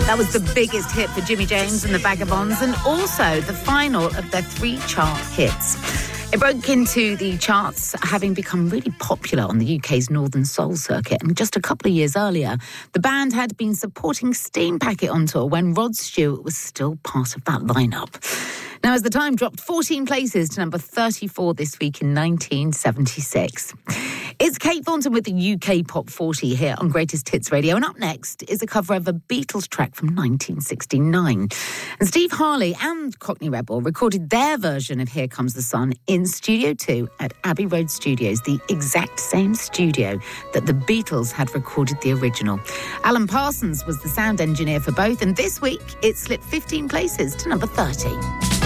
That was the biggest hit for Jimmy James and the Vagabonds, and also the final of their 3 chart hits. It broke into the charts, having become really popular on the UK's Northern Soul circuit. And just a couple of years earlier, the band had been supporting Steam Packet on tour when Rod Stewart was still part of that lineup. Now, as the time dropped 14 places to number 34 this week in 1976. It's Kate Thornton with the UK Pop 40 here on Greatest Hits Radio. And up next is a cover of a Beatles track from 1969. And Steve Harley and Cockney Rebel recorded their version of Here Comes the Sun in Studio 2 at Abbey Road Studios, the exact same studio that the Beatles had recorded the original. Alan Parsons was the sound engineer for both, and this week it slipped 15 places to number 30.